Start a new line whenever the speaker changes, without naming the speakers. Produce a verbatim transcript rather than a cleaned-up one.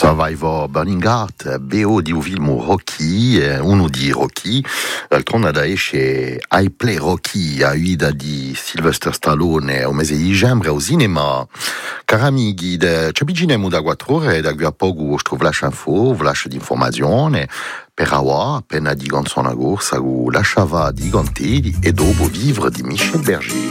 Survivor Burning Heart, B O di un film Rocky, uno di Rocky, d'altronde da esce I Play Rocky, a guida di Sylvester Stallone al mese di dicembre al cinema. Cari amici, ci avviciniamo da quattro ore, da qui a poco vi lascio info, vi lascio di informazione, per ora appena di canzone a corsa, lasciava di cantare e dopo vivere di Michel Berger.